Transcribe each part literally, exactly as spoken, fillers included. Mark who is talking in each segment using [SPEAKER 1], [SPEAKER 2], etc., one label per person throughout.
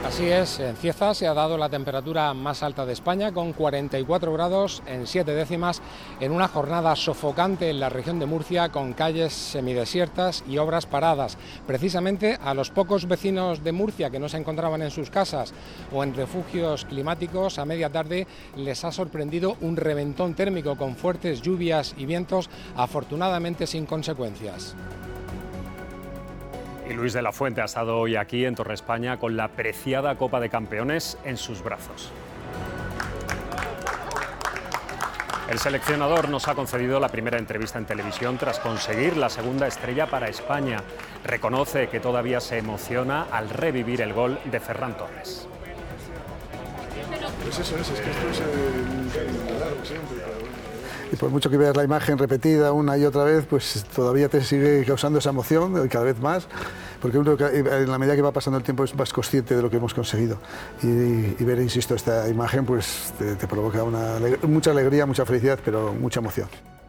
[SPEAKER 1] Así es, en Cieza se ha dado la temperatura más alta de España, con cuarenta y cuatro grados en siete décimas, en una jornada sofocante en la región de Murcia, con calles semidesiertas y obras paradas. Precisamente a los pocos vecinos de Murcia que no se encontraban en sus casas o en refugios climáticos, a media tarde les ha sorprendido un reventón térmico con fuertes lluvias y vientos, afortunadamente sin consecuencias.
[SPEAKER 2] Y Luis de la Fuente ha estado hoy aquí en Torre España con la preciada Copa de Campeones en sus brazos. El seleccionador nos ha concedido la primera entrevista en televisión tras conseguir la segunda estrella para España. Reconoce que todavía se emociona al revivir el gol de Ferran Torres.
[SPEAKER 3] Pues eso es, es que esto es el largo siempre, pero bueno.
[SPEAKER 4] Y por mucho que veas la imagen repetida una y otra vez, pues todavía te sigue causando esa emoción, cada vez más, porque uno, en la medida que va pasando el tiempo, es más consciente de lo que hemos conseguido. Y, y ver, insisto, esta imagen pues te, te provoca una, mucha alegría, mucha felicidad, pero mucha emoción.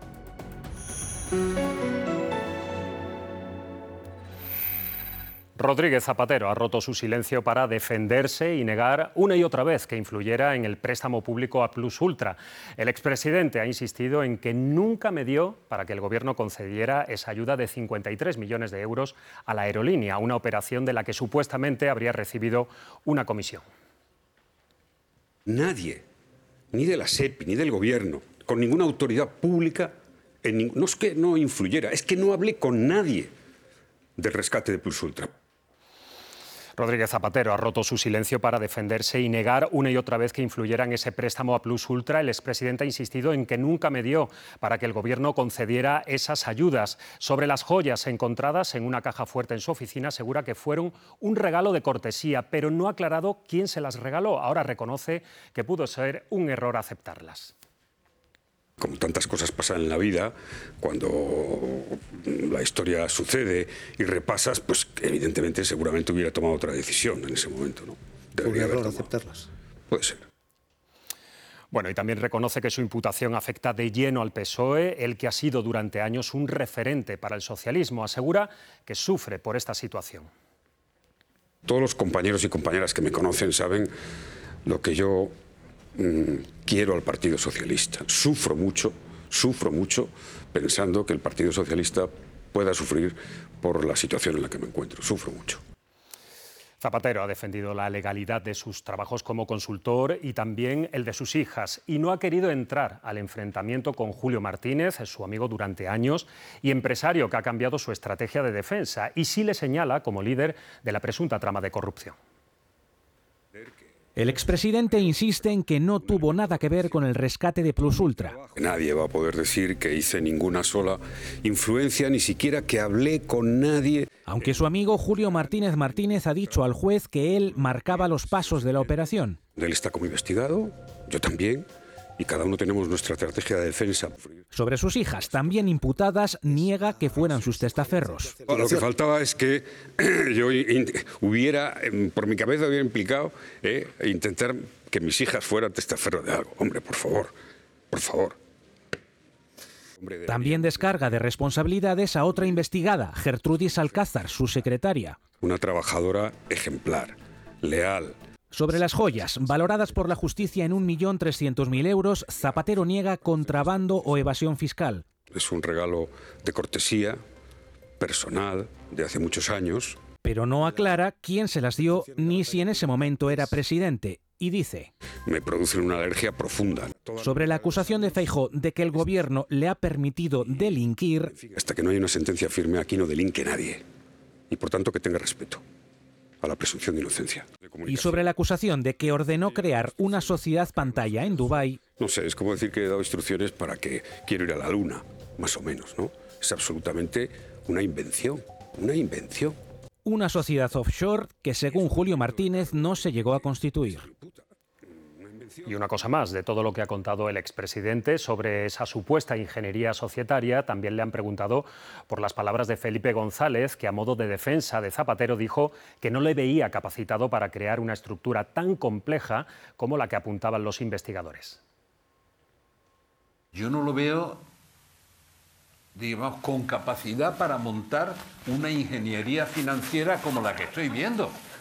[SPEAKER 2] Rodríguez Zapatero ha roto su silencio para defenderse y negar una y otra vez que influyera en el préstamo público a Plus Ultra. El expresidente ha insistido en que nunca medió para que el gobierno concediera esa ayuda de cincuenta y tres millones de euros a la aerolínea, una operación de la que supuestamente habría recibido una comisión.
[SPEAKER 5] Nadie, ni de la SEPI, ni del gobierno, con ninguna autoridad pública, en, no es que no influyera, es que no hablé con nadie del rescate de Plus Ultra.
[SPEAKER 2] Rodríguez Zapatero ha roto su silencio para defenderse y negar una y otra vez que influyera en ese préstamo a Plus Ultra. El expresidente ha insistido en que nunca medió para que el gobierno concediera esas ayudas. Sobre las joyas encontradas en una caja fuerte en su oficina, asegura que fueron un regalo de cortesía, pero no ha aclarado quién se las regaló. Ahora reconoce que pudo ser un error aceptarlas.
[SPEAKER 5] Como tantas cosas pasan en la vida, cuando la historia sucede y repasas, pues evidentemente seguramente hubiera tomado otra decisión en ese momento, ¿no?
[SPEAKER 4] Debería haber aceptarlas.
[SPEAKER 5] Puede ser.
[SPEAKER 2] Bueno, y también reconoce que su imputación afecta de lleno al P S O E, el que ha sido durante años un referente para el socialismo. Asegura que sufre por esta situación.
[SPEAKER 5] Todos los compañeros y compañeras que me conocen saben lo que yo quiero al Partido Socialista. Sufro mucho, sufro mucho pensando que el Partido Socialista pueda sufrir por la situación en la que me encuentro. Sufro mucho.
[SPEAKER 2] Zapatero ha defendido la legalidad de sus trabajos como consultor y también el de sus hijas, y no ha querido entrar al enfrentamiento con Julio Martínez, su amigo durante años y empresario que ha cambiado su estrategia de defensa, y sí le señala como líder de la presunta trama de corrupción.
[SPEAKER 6] El expresidente insiste en que no tuvo nada que ver con el rescate de Plus Ultra.
[SPEAKER 5] Nadie va a poder decir que hice ninguna sola influencia, ni siquiera que hablé con nadie.
[SPEAKER 6] Aunque su amigo Julio Martínez Martínez ha dicho al juez que él marcaba los pasos de la operación.
[SPEAKER 5] Él está como investigado, yo también, y cada uno tenemos nuestra estrategia de defensa.
[SPEAKER 6] Sobre sus hijas, también imputadas, niega que fueran sus testaferros.
[SPEAKER 5] Lo que faltaba es que yo hubiera, por mi cabeza hubiera implicado eh, intentar que mis hijas fueran testaferros de algo. Hombre, por favor, por favor. Hombre,
[SPEAKER 6] también descarga de responsabilidades a otra investigada, Gertrudis Alcázar, su secretaria.
[SPEAKER 5] Una trabajadora ejemplar, leal.
[SPEAKER 6] Sobre las joyas, valoradas por la justicia en un millón trescientos mil euros, Zapatero niega contrabando o evasión fiscal.
[SPEAKER 5] Es un regalo de cortesía, personal, de hace muchos años.
[SPEAKER 6] Pero no aclara quién se las dio ni si en ese momento era presidente. Y dice:
[SPEAKER 5] me producen una alergia profunda.
[SPEAKER 6] Sobre la acusación de Feijóo de que el gobierno le ha permitido delinquir.
[SPEAKER 5] Hasta que no haya una sentencia firme, aquí no delinque nadie. Y por tanto que tenga respeto a la presunción de inocencia.
[SPEAKER 6] Y sobre la acusación de que ordenó crear una sociedad pantalla en Dubái.
[SPEAKER 5] No sé, es como decir que he dado instrucciones para que quiero ir a la luna, más o menos, ¿no? Es absolutamente una invención, una invención.
[SPEAKER 6] Una sociedad offshore que, según Julio Martínez, no se llegó a constituir.
[SPEAKER 2] Y una cosa más, de todo lo que ha contado el expresidente sobre esa supuesta ingeniería societaria, también le han preguntado por las palabras de Felipe González, que a modo de defensa de Zapatero dijo que no le veía capacitado para crear una estructura tan compleja como la que apuntaban los investigadores.
[SPEAKER 7] Yo no lo veo, digamos, con capacidad para montar una ingeniería financiera como la que estoy viendo.